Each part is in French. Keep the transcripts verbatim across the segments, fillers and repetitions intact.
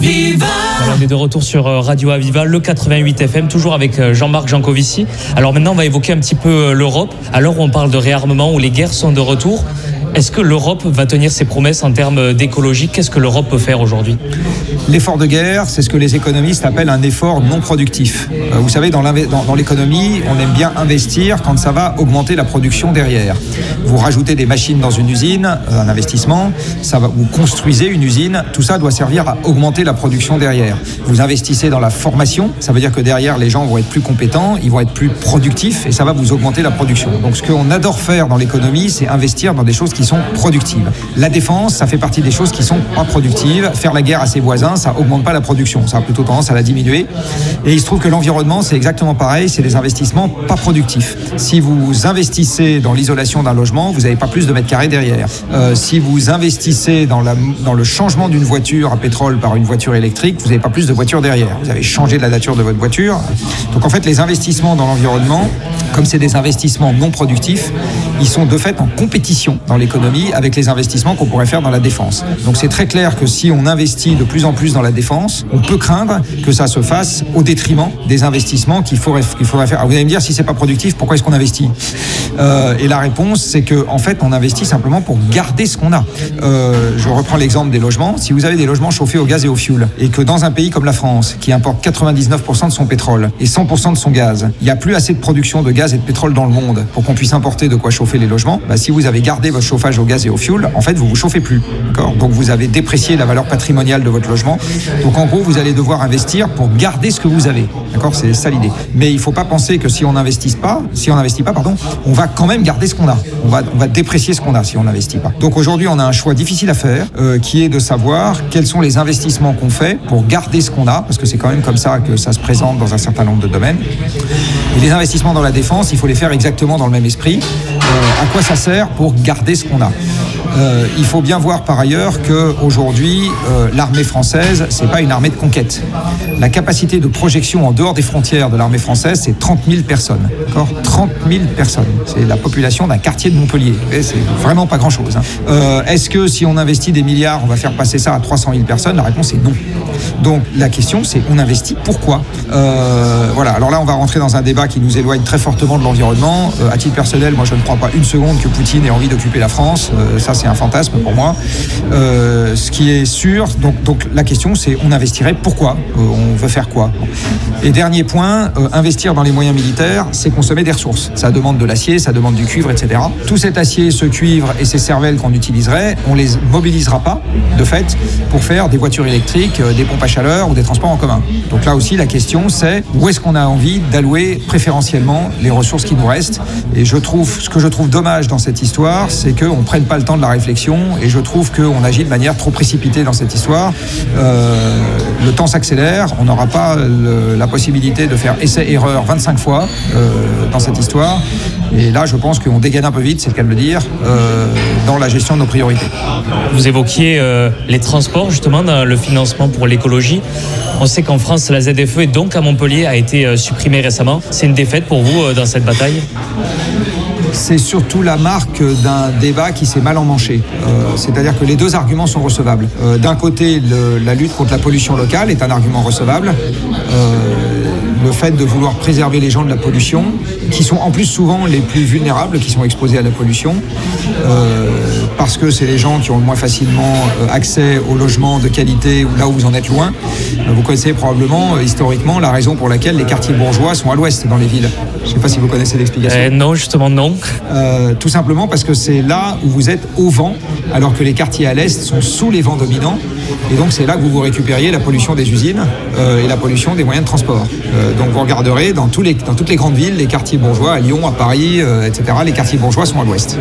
Aviva. Alors, on est de retour sur Radio Aviva, le quatre-vingt-huit F M, toujours avec Jean-Marc Jancovici. Alors maintenant, on va évoquer un petit peu l'Europe. À l'heure où on parle de réarmement, où les guerres sont de retour, est-ce que l'Europe va tenir ses promesses en termes d'écologie ? Qu'est-ce que l'Europe peut faire aujourd'hui ? L'effort de guerre, c'est ce que les économistes appellent un effort non productif. Euh, vous savez, dans, dans, dans l'économie, on aime bien investir quand ça va augmenter la production derrière. Vous rajoutez des machines dans une usine, un investissement, ça va, vous construisez une usine, tout ça doit servir à augmenter la production derrière. Vous investissez dans la formation, ça veut dire que derrière, les gens vont être plus compétents, ils vont être plus productifs et ça va vous augmenter la production. Donc ce qu'on adore faire dans l'économie, c'est investir dans des choses qui sont productives. La défense, ça fait partie des choses qui sont pas productives. Faire la guerre à ses voisins, ça augmente pas la production, ça a plutôt tendance à la diminuer. Et il se trouve que l'environnement, c'est exactement pareil, c'est des investissements pas productifs. Si vous investissez dans l'isolation d'un logement, vous n'avez pas plus de mètres carrés derrière. Euh, si vous investissez dans, la, dans le changement d'une voiture à pétrole par une voiture électrique, vous n'avez pas plus de voitures derrière. Vous avez changé la nature de votre voiture. Donc en fait, les investissements dans l'environnement, comme c'est des investissements non productifs, ils sont de fait en compétition dans l'économie avec les investissements qu'on pourrait faire dans la défense. Donc c'est très clair que si on investit de plus en plus dans la défense, on peut craindre que ça se fasse au détriment des investissements qu'il faudrait, qu'il faudrait faire. Alors vous allez me dire, si c'est pas productif, pourquoi est-ce qu'on investit ? euh, Et la réponse, c'est que en fait, on investit simplement pour garder ce qu'on a. Euh, je reprends l'exemple des logements. Si vous avez des logements chauffés au gaz et au fioul, et que dans un pays comme la France, qui importe quatre-vingt-dix-neuf pour cent de son pétrole et cent pour cent de son gaz, il n'y a plus assez de production de gaz et de pétrole dans le monde pour qu'on puisse importer de quoi chauffer les logements, bah, si vous avez gardé votre chauffage au gaz et au fioul, en fait, vous vous chauffez plus. D'accord ? Donc vous avez déprécié la valeur patrimoniale de votre logement. Donc en gros, vous allez devoir investir pour garder ce que vous avez. D'accord ? C'est ça l'idée. Mais il ne faut pas penser que si on n'investit pas, si on n'investit pas, pardon, on va quand même garder ce qu'on a. On va, on va déprécier ce qu'on a si on n'investit pas. Donc aujourd'hui, on a un choix difficile à faire, euh, qui est de savoir quels sont les investissements qu'on fait pour garder ce qu'on a, parce que c'est quand même comme ça que ça se présente dans un certain nombre de domaines. Et les investissements dans la défense, il faut les faire exactement dans le même esprit. Euh, à quoi ça sert pour garder ce qu'on a ? Euh, il faut bien voir par ailleurs qu'aujourd'hui, euh, l'armée française, c'est pas une armée de conquête. La capacité de projection en dehors des frontières de l'armée française, c'est trente mille personnes. D'accord ? trente mille personnes. C'est la population d'un quartier de Montpellier. Et c'est vraiment pas grand-chose. Hein. Euh, est-ce que si on investit des milliards, on va faire passer ça à trois cent mille personnes ? La réponse est non. Donc la question, c'est on investit pourquoi ? euh, Voilà. Alors là, on va rentrer dans un débat qui nous éloigne très fortement de l'environnement. Euh, à titre personnel, moi, je ne crois pas une seconde que Poutine ait envie d'occuper la France. Euh, ça, c'est un fantasme pour moi. Euh, ce qui est sûr, donc, donc la question, c'est on investirait pourquoi ? euh, On veut faire quoi ? Et dernier point, euh, investir dans les moyens militaires, c'est consommer des ressources. Ça demande de l'acier, ça demande du cuivre, et cetera. Tout cet acier, ce cuivre et ces cervelles qu'on utiliserait, on les mobilisera pas, de fait, pour faire des voitures électriques, euh, des pompes à chaleur ou des transports en commun. Donc là aussi, la question, c'est où est-ce qu'on a envie d'allouer préférentiellement les ressources qui nous restent ? Et je trouve, ce que je trouve dommage dans cette histoire, c'est qu'on ne prenne pas le temps de la réflexion, et je trouve qu'on agit de manière trop précipitée dans cette histoire. Euh, le temps s'accélère, on n'aura pas le, la possibilité de faire essai-erreur vingt-cinq fois euh, dans cette histoire, et là je pense qu'on dégaine un peu vite, c'est le cas de le dire, euh, dans la gestion de nos priorités. Vous évoquiez euh, les transports justement dans le financement pour l'écologie. On sait qu'en France la Z F E et donc à Montpellier a été euh, supprimée récemment. C'est une défaite pour vous euh, dans cette bataille ? C'est surtout la marque d'un débat qui s'est mal emmanché. Euh, c'est-à-dire que les deux arguments sont recevables. Euh, d'un côté, le, la lutte contre la pollution locale est un argument recevable. Euh, le fait de vouloir préserver les gens de la pollution, qui sont en plus souvent les plus vulnérables, qui sont exposés à la pollution, euh, parce que c'est les gens qui ont le moins facilement accès au logement de qualité ou là où vous en êtes loin. Vous connaissez probablement, euh, historiquement, la raison pour laquelle les quartiers bourgeois sont à l'ouest dans les villes. Je ne sais pas si vous connaissez l'explication. Euh, non, justement non. Euh, tout simplement parce que c'est là où vous êtes au vent, alors que les quartiers à l'est sont sous les vents dominants. Et donc c'est là que vous vous récupériez la pollution des usines euh, et la pollution des moyens de transport. Euh, donc vous regarderez dans, tous les, dans toutes les grandes villes, les quartiers bourgeois, à Lyon, à Paris, euh, et cetera, les quartiers bourgeois sont à l'ouest.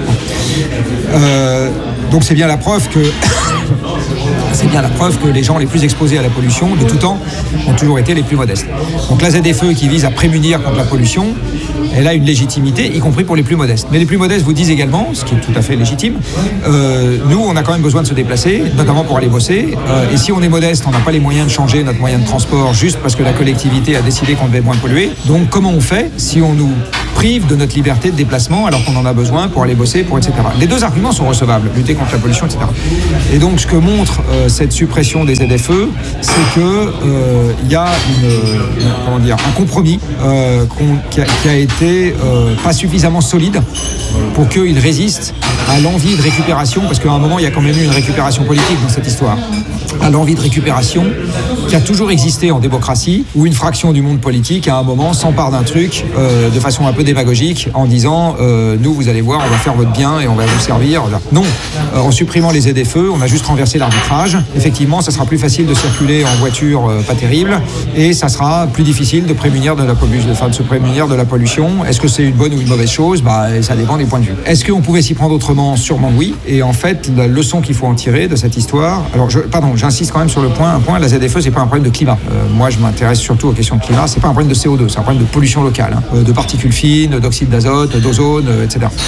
Euh, donc c'est bien la preuve que... C'est bien la preuve que les gens les plus exposés à la pollution, de tout temps, ont toujours été les plus modestes. Donc la Z F E qui vise à prémunir contre la pollution, elle a une légitimité, y compris pour les plus modestes. Mais les plus modestes vous disent également, ce qui est tout à fait légitime, euh, nous, on a quand même besoin de se déplacer, notamment pour aller bosser. Euh, et si on est modeste, on n'a pas les moyens de changer notre moyen de transport juste parce que la collectivité a décidé qu'on devait moins polluer. Donc comment on fait si on nous prive de notre liberté de déplacement alors qu'on en a besoin pour aller bosser, pour et cetera. Les deux arguments sont recevables, lutter contre la pollution, et cetera. Et donc ce que montre euh, cette suppression des Z F E, c'est que euh, y a une, une, comment dire, un compromis euh, qu'on, qui, a, qui a été euh, pas suffisamment solide pour qu'il résiste à l'envie de récupération, parce qu'à un moment il y a quand même eu une récupération politique dans cette histoire, à l'envie de récupération qui a toujours existé en démocratie, où une fraction du monde politique à un moment s'empare d'un truc euh, de façon un peu démagogique en disant euh, nous vous allez voir on va faire votre bien et on va vous servir. Non, euh, en supprimant les Z F E on a juste renversé l'arbitrage. Effectivement ça sera plus facile de circuler en voiture euh, pas terrible et ça sera plus difficile de prémunir de la pollution, enfin de se prémunir de la pollution. Est-ce que c'est une bonne ou une mauvaise chose? Bah ça dépend des points de vue. Est-ce qu'on pouvait s'y prendre autrement? Sûrement oui. Et en fait la leçon qu'il faut en tirer de cette histoire, alors je, pardon j'insiste quand même sur le point, un point, la Z F E c'est pas un problème de climat. Euh, moi je m'intéresse surtout aux questions de climat, c'est pas un problème de C O deux, c'est un problème de pollution locale, hein, euh, de particules fines, d'oxyde d'azote, d'ozone, euh, et cetera.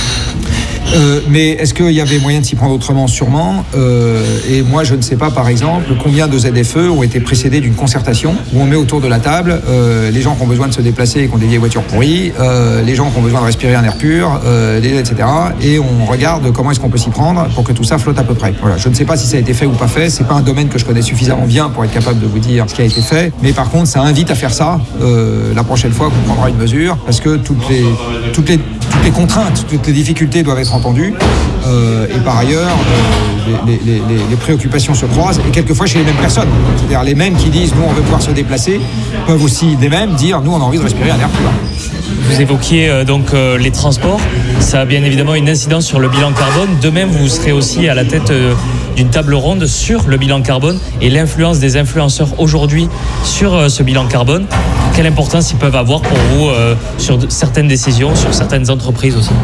Euh, mais est-ce qu'il y avait moyen de s'y prendre autrement? Sûrement. Euh, et moi, je ne sais pas, par exemple, combien de Z F E ont été précédés d'une concertation où on met autour de la table euh, les gens qui ont besoin de se déplacer et qui ont des vieilles voitures pourries, euh, les gens qui ont besoin de respirer un air pur, euh, et cetera. Et on regarde comment est-ce qu'on peut s'y prendre pour que tout ça flotte à peu près. Voilà. Je ne sais pas si ça a été fait ou pas fait. C'est pas un domaine que je connais suffisamment bien pour être capable de vous dire ce qui a été fait. Mais par contre, ça invite à faire ça euh, la prochaine fois qu'on prendra une mesure, parce que toutes les, toutes les, toutes les contraintes, toutes les difficultés doivent être entendues. Euh, et par ailleurs, euh, les, les, les, les préoccupations se croisent et quelquefois chez les mêmes personnes. C'est-à-dire les mêmes qui disent nous on veut pouvoir se déplacer peuvent aussi les mêmes dire nous on a envie de respirer un air pur. Vous évoquiez euh, donc euh, les transports, ça a bien évidemment une incidence sur le bilan carbone. De même, vous serez aussi à la tête euh, d'une table ronde sur le bilan carbone et l'influence des influenceurs aujourd'hui sur euh, ce bilan carbone. Quelle importance ils peuvent avoir pour vous euh, sur de, certaines décisions, sur certaines entreprises aussi?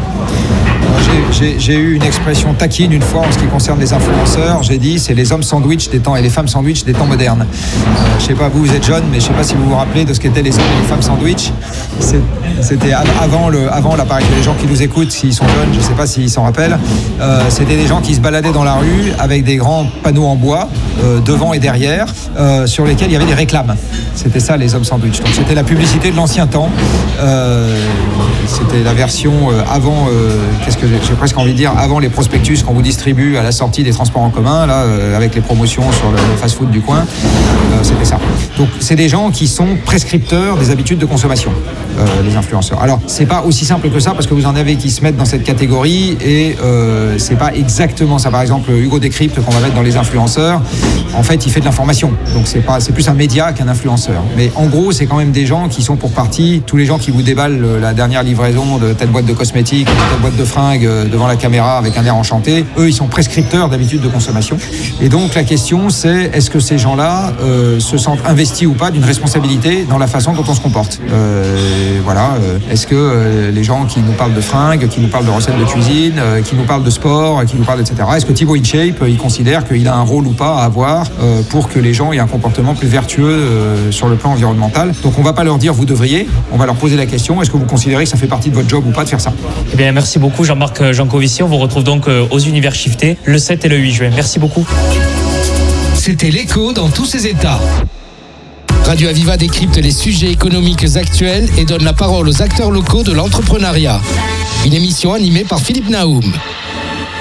J'ai, j'ai, j'ai eu une expression taquine une fois en ce qui concerne les influenceurs. J'ai dit c'est les hommes sandwich des temps et les femmes sandwich des temps modernes. Euh, je sais pas, vous vous êtes jeune, mais je sais pas si vous vous rappelez de ce qu'étaient les hommes et les femmes sandwich. C'est, c'était avant le, avant là, pareil que les gens qui nous écoutent, s'ils sont jeunes, je sais pas s'ils s'en rappellent. Euh, c'était des gens qui se baladaient dans la rue avec des grands panneaux en bois euh, devant et derrière, euh, sur lesquels il y avait des réclames. C'était ça les hommes sandwich. Donc c'était la publicité de l'ancien temps. Euh, c'était la version euh, avant. Euh, qu'est-ce que j'ai, j'ai presque envie de dire avant les prospectus qu'on vous distribue à la sortie des transports en commun là euh, avec les promotions sur le fast-food du coin. Euh, c'était ça. Donc c'est des gens qui sont prescripteurs des habitudes de consommation, euh, les influenceurs. Alors c'est pas aussi simple que ça parce que vous en avez qui se mettent dans cette catégorie et euh, c'est pas exactement ça. Par exemple Hugo Décrypte qu'on va mettre dans les influenceurs, en fait il fait de l'information. Donc c'est pas, c'est plus un média qu'un influenceur. Mais en gros c'est quand même des gens qui sont pour partie tous les gens qui vous déballent la dernière livraison de telle boîte de cosmétiques, de telle boîte de fringues devant la caméra avec un air enchanté. Eux ils sont prescripteurs d'habitudes de consommation. Et donc la question c'est est-ce que ces gens-là euh, se sentent investis ou pas d'une responsabilité dans la façon dont on se comporte. Euh, voilà. Euh, est-ce que euh, les gens qui nous parlent de fringues, qui nous parlent de recettes de cuisine, euh, qui nous parlent de sport, qui nous parlent et cetera. Est-ce que Thibaut InShape, euh, il considère qu'il a un rôle ou pas à avoir euh, pour que les gens aient un comportement plus vertueux euh, sur le plan environnemental? Donc on va pas leur dire vous devriez, on va leur poser la question est-ce que vous considérez que ça fait partie de votre job ou pas de faire ça? Eh bien merci beaucoup Jean-Marc Jancovici. On vous retrouve donc aux Univers Shiftés le sept et le huit juin. Merci beaucoup. C'était l'écho dans tous ses états. Radio Aviva décrypte les sujets économiques actuels et donne la parole aux acteurs locaux de l'entrepreneuriat. Une émission animée par Philippe Naoum.